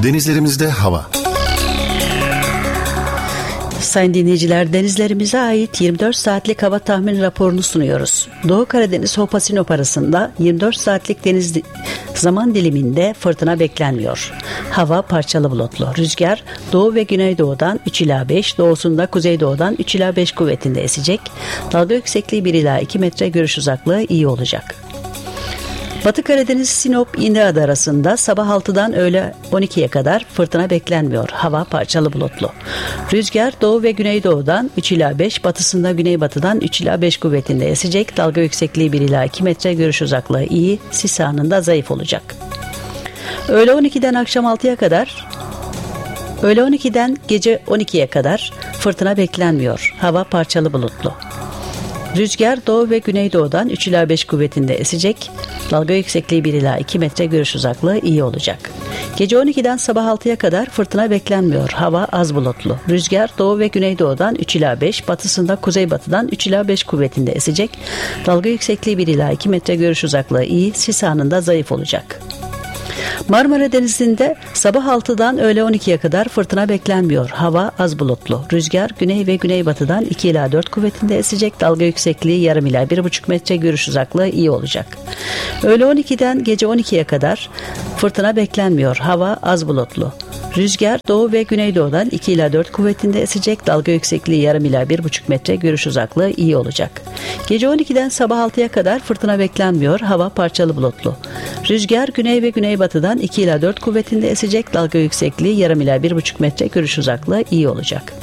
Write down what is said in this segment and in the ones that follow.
Denizlerimizde hava. Sayın dinleyiciler, denizlerimize ait 24 saatlik hava tahmin raporunu sunuyoruz. Doğu Karadeniz Hopa Sinop arasında 24 saatlik deniz zaman diliminde fırtına beklenmiyor. Hava parçalı bulutlu. Rüzgar doğu ve güneydoğudan 3 ila 5, doğusunda kuzeydoğudan 3 ila 5 kuvvetinde esecek. Dalga yüksekliği 1 ila 2 metre, görüş uzaklığı iyi olacak. Batı Karadeniz Sinop İndeada arasında sabah 6'dan öğle 12'ye kadar fırtına beklenmiyor. Hava parçalı bulutlu. Rüzgar doğu ve güneydoğudan 3 ila 5, batısında güneybatıdan 3 ila 5 kuvvetinde esecek. Dalga yüksekliği 1 ila 2 metre, görüş uzaklığı iyi, sis anında zayıf olacak. Öğle 12'den akşam 6'ya kadar, öğle 12'den gece 12'ye kadar fırtına beklenmiyor. Hava parçalı bulutlu. Rüzgar doğu ve güneydoğudan 3 ila 5 kuvvetinde esecek. Dalga yüksekliği 1 ila 2 metre, görüş uzaklığı iyi olacak. Gece 12'den sabah 6'ya kadar fırtına beklenmiyor. Hava az bulutlu. Rüzgar doğu ve güneydoğudan 3 ila 5, batısında kuzeybatıdan 3 ila 5 kuvvetinde esecek. Dalga yüksekliği 1 ila 2 metre, görüş uzaklığı iyi, sis anında zayıf olacak. Marmara Denizi'nde sabah 6'dan öğle 12'ye kadar fırtına beklenmiyor. Hava az bulutlu. Rüzgar güney ve güneybatıdan 2 ila 4 kuvvetinde esecek. Dalga yüksekliği yarım ila 1,5 metre, görüş uzaklığı iyi olacak. Öğle 12'den gece 12'ye kadar fırtına beklenmiyor. Hava az bulutlu. Rüzgar doğu ve güneydoğudan 2 ila 4 kuvvetinde esecek. Dalga yüksekliği yarım ila 1,5 metre, görüş uzaklığı iyi olacak. Gece 12'den sabah 6'ya kadar fırtına beklenmiyor. Hava parçalı bulutlu. Rüzgar güney ve güneybatıdan 2 ila 4 kuvvetinde esecek. Dalga yüksekliği yarım ila 1,5 metre, görüş uzaklığı iyi olacak.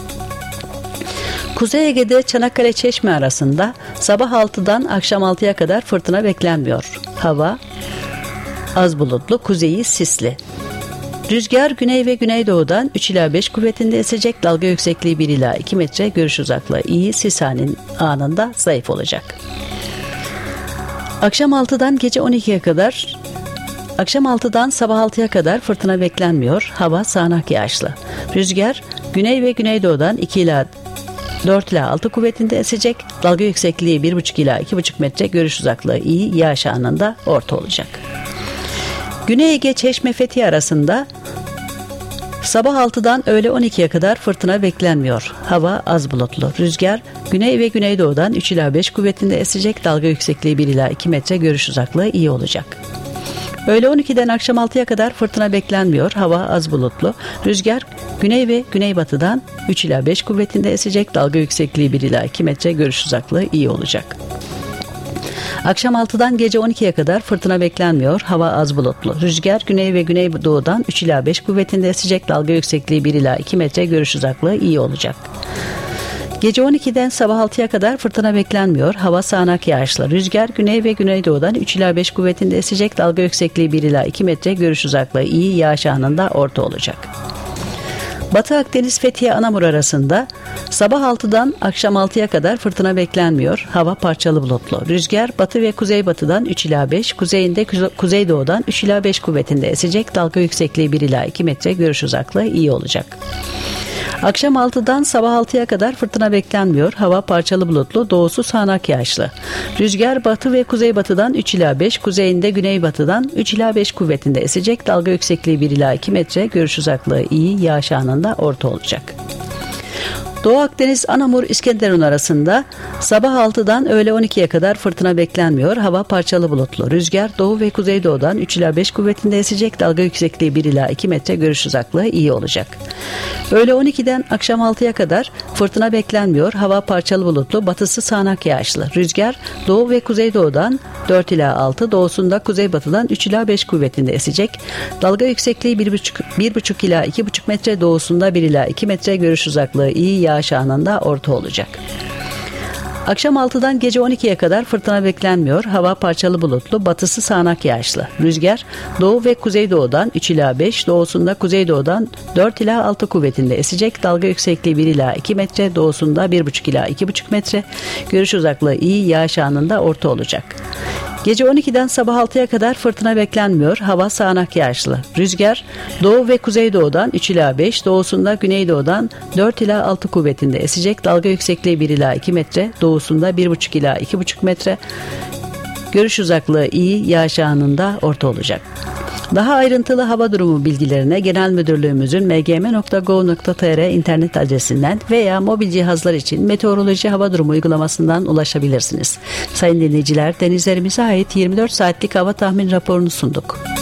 Kuzey Ege'de Çanakkale Çeşme arasında sabah 6'dan akşam 6'ya kadar fırtına beklenmiyor. Hava az bulutlu, kuzeyi sisli. Rüzgar güney ve güneydoğudan 3 ila 5 kuvvetinde esecek. Dalga yüksekliği 1 ila 2 metre, görüş uzaklığı iyi, sis anında zayıf olacak. Akşam 6'dan gece 12'ye kadar, akşam 6'dan sabah 6'ya kadar fırtına beklenmiyor. Hava sağanak yağışlı. Rüzgar güney ve güneydoğudan 2 ila 4 ila 6 kuvvetinde esecek. Dalga yüksekliği 1,5 ila 2,5 metre, görüş uzaklığı iyi, yağış anında orta olacak. Güney Ege Çeşme Fethiye arasında sabah 6'dan öğle 12'ye kadar fırtına beklenmiyor. Hava az bulutlu. Rüzgar güney ve güneydoğudan 3 ila 5 kuvvetinde esecek. Dalga yüksekliği 1 ila 2 metre, görüş uzaklığı iyi olacak. Öğle 12'den akşam 6'ya kadar fırtına beklenmiyor. Hava az bulutlu. Rüzgar güney ve güneybatıdan 3 ila 5 kuvvetinde esecek. Dalga yüksekliği 1 ila 2 metre, görüş uzaklığı iyi olacak. Akşam 6'dan gece 12'ye kadar fırtına beklenmiyor. Hava az bulutlu. Rüzgar güney ve güneydoğudan 3 ila 5 kuvvetinde esecek. Dalga yüksekliği 1 ila 2 metre, görüş uzaklığı iyi olacak. Gece 12'den sabah 6'ya kadar fırtına beklenmiyor. Hava sağanak yağışlı. Rüzgar güney ve güneydoğudan 3 ila 5 kuvvetinde esecek. Dalga yüksekliği 1 ila 2 metre, görüş uzaklığı iyi, yağış anında orta olacak. Batı Akdeniz Fethiye Anamur arasında sabah 6'dan akşam 6'ya kadar fırtına beklenmiyor. Hava parçalı bulutlu. Rüzgar batı ve kuzeybatıdan 3 ila 5, kuzeyinde kuzeydoğudan 3 ila 5 kuvvetinde esecek. Dalga yüksekliği 1 ila 2 metre, görüş uzaklığı iyi olacak. Akşam 6'dan sabah 6'ya kadar fırtına beklenmiyor. Hava parçalı bulutlu, doğusu sağanak yağışlı. Rüzgar batı ve kuzeybatıdan 3 ila 5, kuzeyinde güneybatıdan 3 ila 5 kuvvetinde esecek. Dalga yüksekliği 1 ila 2 metre, görüş uzaklığı iyi, yağış anında orta olacak. Doğu Akdeniz Anamur İskenderun arasında sabah 6'dan öğle 12'ye kadar fırtına beklenmiyor. Hava parçalı bulutlu. Rüzgar doğu ve kuzeydoğudan 3 ila 5 kuvvetinde esecek. Dalga yüksekliği 1 ila 2 metre, görüş uzaklığı iyi olacak. Öğle 12'den akşam 6'ya kadar fırtına beklenmiyor. Hava parçalı bulutlu. Batısı sağanak yağışlı. Rüzgar doğu ve kuzeydoğudan 4 ila 6, doğusunda kuzeybatıdan 3 ila 5 kuvvetinde esecek. Dalga yüksekliği 1,5 ila 2,5 metre, doğusunda 1 ila 2 metre, görüş uzaklığı iyi, yağış anında orta olacak. Akşam 6'dan gece 12'ye kadar fırtına beklenmiyor. Hava parçalı bulutlu, batısı sağanak yağışlı. Rüzgar doğu ve kuzeydoğudan 3 ila 5, doğusunda kuzeydoğudan 4 ila 6 kuvvetinde esecek. Dalga yüksekliği 1 ila 2 metre, doğusunda 1,5 ila 2,5 metre, görüş uzaklığı iyi, yağış anında orta olacak. Gece 12'den sabah 6'ya kadar fırtına beklenmiyor. Hava sağanak yağışlı. Rüzgar doğu ve kuzeydoğudan 3 ila 5, doğusunda güneydoğudan 4 ila 6 kuvvetinde esecek. Dalga yüksekliği 1 ila 2 metre, doğusunda 1,5 ila 2,5 metre. Görüş uzaklığı iyi, yağış anında orta olacak. Daha ayrıntılı hava durumu bilgilerine Genel Müdürlüğümüzün mgm.go.tr internet adresinden veya mobil cihazlar için meteoroloji hava durumu uygulamasından ulaşabilirsiniz. Sayın dinleyiciler, denizlerimize ait 24 saatlik hava tahmin raporunu sunduk.